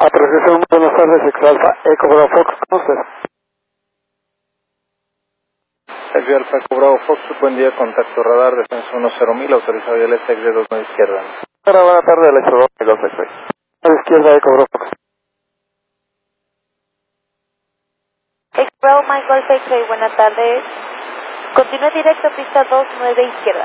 Apreciación, buenas tardes, X Alfa, Eco Bravo Fox, ¿cómo usted? X Alfa, Eco Bravo Fox, buen día, contacto radar, descenso 10.000, autorizado y el SX de 29 izquierda. Hola, buena tarde, Alex Bravo, Golf X-Ray. A la izquierda, Eco Bravo Fox. X Bravo, Mike Golf X-Ray, buenas tardes. Continúe directo, pista 29 izquierda.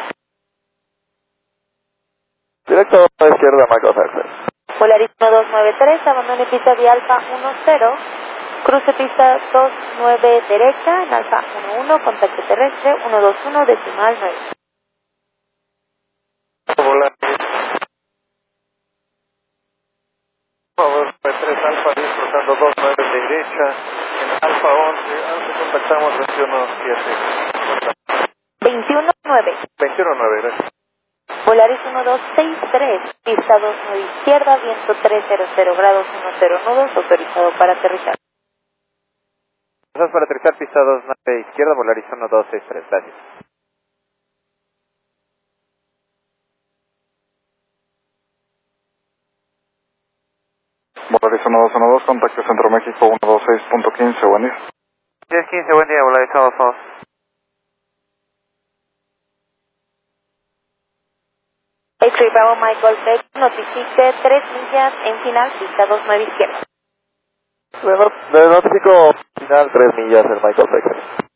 Directo a la izquierda, Mike Golf X-Ray. Polaris 1293, abandone pista de Alfa 10, cruce pista 29 derecha, en Alfa 11, contacto terrestre 121, decimal 9. Polaris. Por favor, P3 Alfa 10, cruzando 29 de derecha, en Alfa 11 contactamos 21.7. 21-9. 21.9, gracias. Polaris 1263, pista 29 izquierda, viento 300 grados 10 nudos, autorizado para aterrizar. Gracias para aterrizar, pista 29 izquierda, Polaris 1263, gracias. Polaris 1212, contacto Centro México 126.15, buen día. 1015, buen día, Polaris 1212. X-Ray Bravo Mike Golf X, notifique 3 millas en final, pista 29 izquierda. Le notifico final 3 millas el Mike Golf X-Ray.